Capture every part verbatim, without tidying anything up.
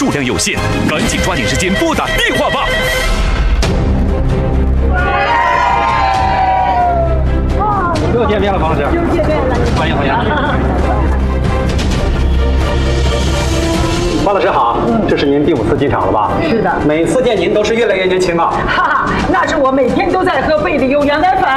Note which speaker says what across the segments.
Speaker 1: 数量有限，赶紧抓紧时间拨打电话吧。
Speaker 2: 又见面了，王老师。
Speaker 3: 又见面了，
Speaker 2: 欢迎欢迎。王老师好，嗯，这是您第五次进场了吧？
Speaker 3: 是的，
Speaker 2: 每次见您都是越来越年轻啊。
Speaker 3: 哈哈，那是我每天都在喝贝利优羊奶粉。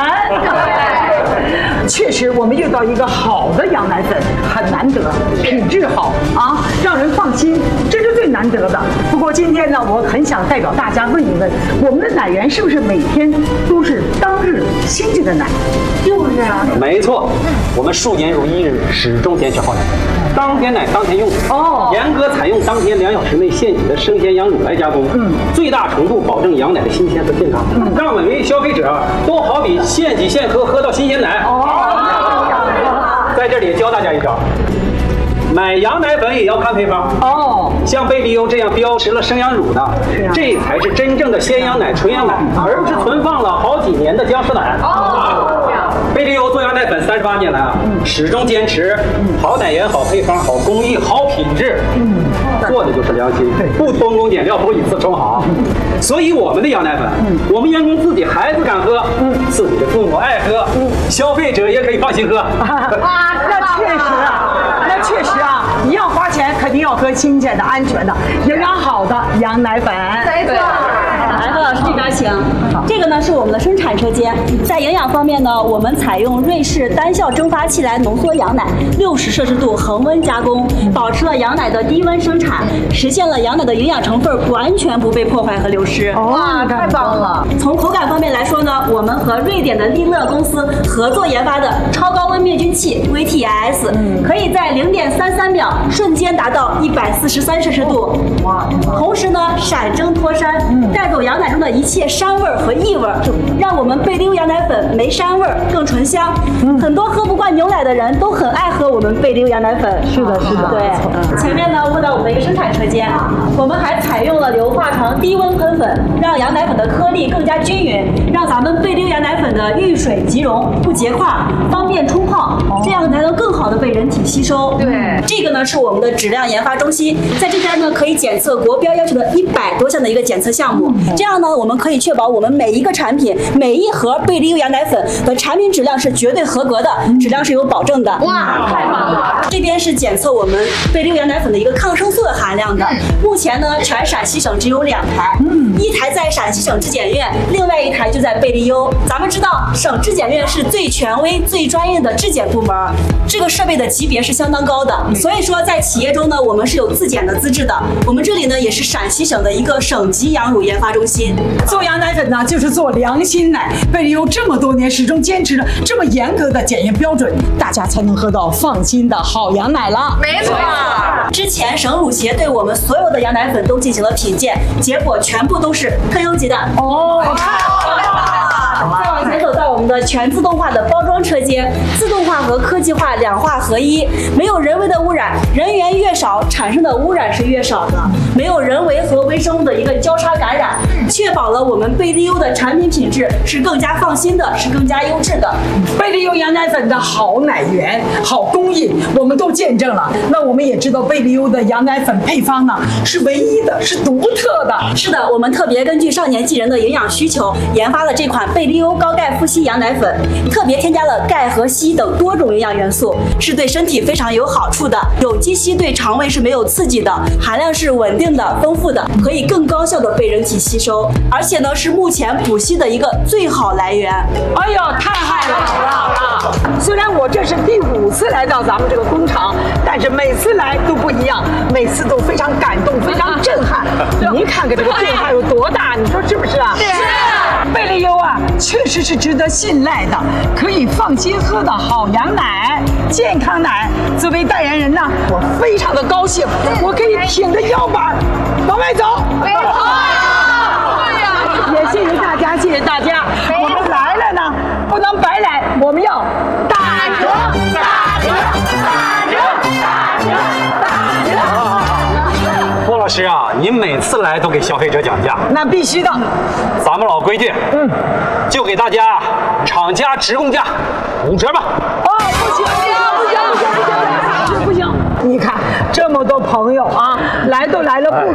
Speaker 3: 确实，我们遇到一个好的羊奶粉很难得，品质好啊，让人放心，这是最难得的。不过今天呢，我很想代表大家问一问，我们的奶源是不是每天都是当日新鲜的奶？就是啊，
Speaker 2: 没错，我们数年如一日，始终坚持好奶，当天奶当天用。哦，严格采用当天两小时内现挤的生鲜羊乳来加工，嗯，最大程度保证羊奶的新鲜和健康，嗯，让每位消费者都好比现挤现喝，喝到新鲜奶。哦。在这里教大家一招，买羊奶粉也要看配方哦。像贝利优这样标识了生羊乳的，这才是真正的鲜羊奶、纯羊奶，而不是存放了好几年的僵尸奶。哦。贝利优做羊奶粉三十八年来啊，始终坚持好奶源、好配方、好工艺、好品质，嗯，做的就是良心，不偷工减料，不以次充好。所以我们的羊奶粉，我们员工自己孩子敢喝，自己的父母爱喝，消费者也可以放心喝。
Speaker 3: 啊，那确实啊，那确实啊，一样花钱，肯定要喝新鲜的、安全的、营养好的羊奶粉。
Speaker 4: 没错。来，何老师这边请。这个呢是我们的生产车间，在营养方面呢，我们采用瑞士单效蒸发器来浓缩羊奶，六十摄氏度恒温加工，保持了羊奶的低温生产，实现了羊奶的营养成分完全不被破坏和流失。
Speaker 3: 哇，太棒了！
Speaker 4: 从口感方面来说呢，我们和瑞典的利乐公司合作研发的超高温灭菌器 V T I S， 可以在零点三三秒瞬间达到一百四十三摄氏度。哇！同时呢，闪蒸脱膻，带走羊奶中的一切膻味和异味，让我们贝利优羊奶粉没膻味，更醇香。很多喝不惯牛奶的人都很爱喝我们贝利优羊奶粉。
Speaker 3: 是的，是的。
Speaker 4: 对，前面呢问到我们的一个生产车间，我们还采用了硫化床低温喷粉，让羊奶粉的颗粒更加均匀，让咱们贝利优羊奶粉的遇水即溶，不结块，方便冲泡，这样才能更好的被人体吸收。
Speaker 3: 对，
Speaker 4: 这个呢是我们的质量研发中心，在这边呢可以检测国标要求的一百多项的一个检测项目，这样呢我们可以确保我们每一个产品、每一盒贝利优羊奶粉的产品质量是绝对合格的，质量是有保证的。
Speaker 3: 哇，太棒了！
Speaker 4: 这边是检测我们贝利优羊奶粉的一个抗生素的含量的，目前呢全陕西省只有两台，一台在陕西省质检院，另外一台就在贝利优。咱们知道省质检院是最权威、最专业的质检部门，这个设备的级别是相当高的，所以说在企业中呢，我们是有自检的资质的。我们这里呢也是陕西省的一个省级羊乳研发中心。
Speaker 3: 做羊奶粉呢，就是做良心奶。贝利优这么多年始终坚持着这么严格的检验标准，大家才能喝到放心的好羊奶了。
Speaker 4: 没错。之前省乳协对我们所有的羊奶粉都进行了品鉴，结果全部都是特优级的。哦，太好了！再往前走到我们的全自动化的包装车间，自动化和科技化两化合一，没有人为的污染，人员越少，产生的污染是越少的，没有人为和微生物的一个交叉感染，确保了我们贝利优的产品品质是更加放心的，是更加优质的。
Speaker 3: 贝利优羊奶粉的好奶源、好工艺，我们都见证了。那我们也知道贝利优的羊奶粉配方呢是唯一的，是独特的。
Speaker 4: 是的，我们特别根据少年纪人的营养需求，研发了这款贝利优高钙富硒羊奶粉，特别添加了钙和硒等多种营养元素，是对身体非常有好处的。有机硒对肠胃是没有刺激的，含量是稳定的、丰富的，可以更高效的被人体吸收，而且呢是目前补硒的一个最好来源。
Speaker 3: 哎呦，太好了，好了！虽然我这是第五次来到咱们这个工厂，但是每次来都不一样，每次都非常感动，非常震撼。您看看这个变化有多大，你说是不是啊？是。贝利优啊，确实是值得信赖的，可以放心喝的好羊奶、健康奶。作为代言人呢，我非常的高兴，我可以挺着腰板往外走。没错。对呀。也谢谢大家，谢谢大家。我们来了呢，不能白来，我们要打折，打折，打折，打折，打折。
Speaker 2: 郭老师啊，您每次来都给消费者讲价，
Speaker 3: 那必须的。
Speaker 2: 咱们老规矩，嗯，就给大家厂家直供价五折吧。
Speaker 3: 哦，不行，不行，不行，不行，不行，不行！你看这么多朋友啊，来都来了，不。